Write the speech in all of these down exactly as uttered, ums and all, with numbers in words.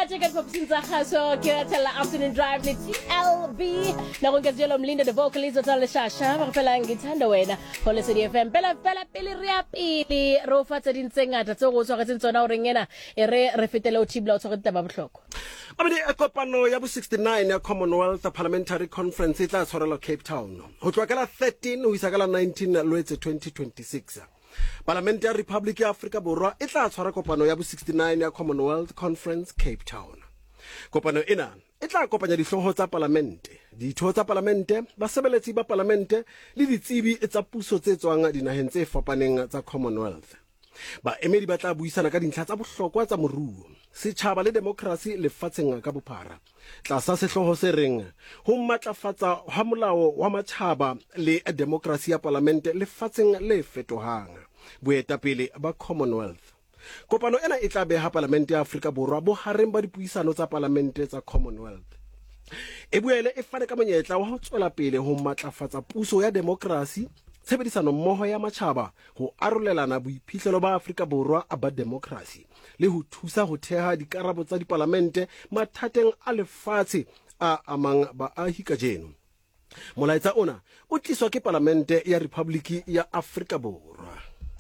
check for Psinza so Kiratella Afternoon Drive le T L B na go ngezelo mlinda the vocalist o tsala shasha ba phela ngithanda wena go le C D F M pela pela pele re ya pele ro fatsa dintsengata tso go tswa ka tsona o rengena e re re fetele o tibla o tswa ka taba bohloko Abedi a kopano ya bo sixty-nine ya Commonwealth Parliamentary Conference e tla tshwarelwa Cape Town ho tloa ka la thirteen ho isa ka la nineteen Loetse twenty twenty-six. Parliament ya Republic ya Afrika Borwa e tla tshwara kopano ya bo sixty-nine ya Commonwealth Conference Cape Town. Kopano ena e tla kopanya dihloho tsa parlamente, ditho tsa parlamente, basebeletsi ba parlamente le ditsebi tsa puso tse tswang dinaheng tse fapaneng tsa Commonwealth. Ba emedi ba tla buisana ka dintlha tsa bohlokwa tsa moruo, setjhaba le demokrasi lefatsheng ka bophara. Tlasa sehloho se reng ho matlafatsa ha molao wa matjhaba le demokrasi ya parlamente lefatsheng le fetohang. Boetapele ba Commonwealth. Kopano ena e tla beha parlamente ya Afrika Borwa bo hareng ba dipuisano tsa parlamente tsa Commonwealth. E boele e fane ka monyetla wa ho tswela pele ho matlafatsa puso ya demokrasi, tshebedisano mmoho ya matjhaba ho arolelana boiphihlelo ba Afrika Borwa ba demokrasi le ho thusa ho theha dikarabo tsa diparlamente mathateng a lefatshe a amang baahi kajeno. Molaetsa ona o tliswa ke parlamente ya Republic ya Afrika Borwa.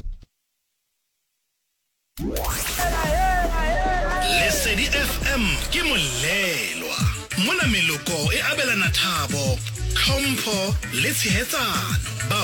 Le C D F M ke molelwa mona meloko e abelana thabo tlhompho le tshehetsano.